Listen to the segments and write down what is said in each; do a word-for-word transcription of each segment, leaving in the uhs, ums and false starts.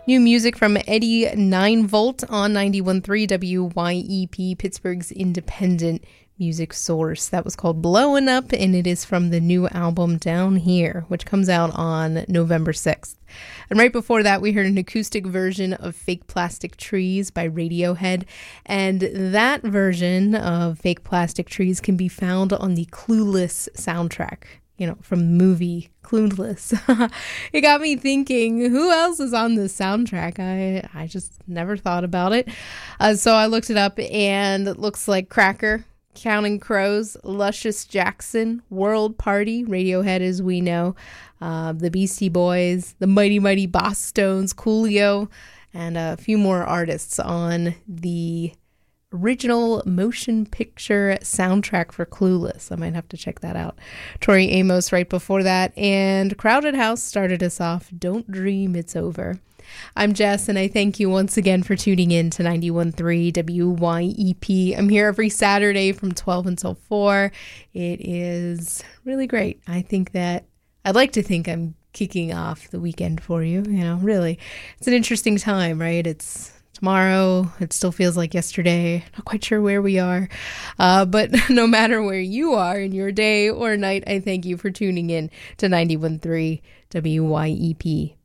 New music from Eddie nine volt on ninety-one point three W Y E P, Pittsburgh's independent music source. That was called Blowing Up, and it is from the new album Down Here, which comes out on November sixth. And right before that, we heard an acoustic version of Fake Plastic Trees by Radiohead. And that version of Fake Plastic Trees can be found on the Clueless soundtrack, you know, from the movie Clueless. It got me thinking, who else is on this soundtrack? I, I just never thought about it. Uh, so I looked it up, and it looks like Cracker, Counting Crows, Luscious Jackson, World Party, Radiohead as we know, uh, the Beastie Boys, the Mighty Mighty Boss Stones, Coolio, and a few more artists on the original motion picture soundtrack for Clueless. I might have to check that out. Tori Amos right before that, and Crowded House started us off, Don't Dream It's Over. I'm Jess, and I thank you once again for tuning in to ninety-one point three W Y E P. I'm here every Saturday from twelve until four. It is really great. I think that, I'd like to think I'm kicking off the weekend for you, you know, really. It's an interesting time, right? It's tomorrow. It still feels like yesterday. Not quite sure where we are. Uh, but no matter where you are in your day or night, I thank you for tuning in to ninety-one point three W Y E P.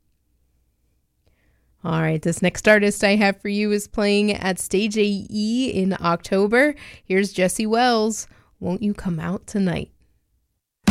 All right, this next artist I have for you is playing at Stage A E in October. Here's Jesse Wells, Won't You Come Out Tonight?